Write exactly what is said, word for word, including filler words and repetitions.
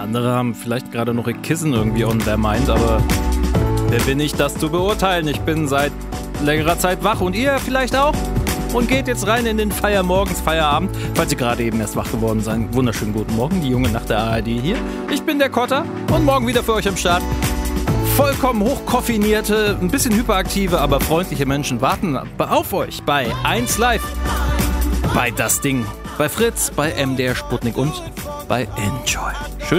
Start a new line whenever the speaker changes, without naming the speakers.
Andere haben vielleicht gerade noch ihr Kissen irgendwie on their mind, aber wer bin ich, das zu beurteilen? Ich bin seit längerer Zeit wach und ihr vielleicht auch? Und geht jetzt rein in den Feiermorgens, Feierabend, falls ihr gerade eben erst wach geworden seid. Wunderschönen guten Morgen, die junge Nacht der A R D hier. Ich bin der Kotter und morgen wieder für euch am Start. Vollkommen hochkoffinierte, ein bisschen hyperaktive, aber freundliche Menschen warten auf euch bei eins Live, bei Das Ding, bei Fritz, bei M D R Sputnik und bei Enjoy. Schön.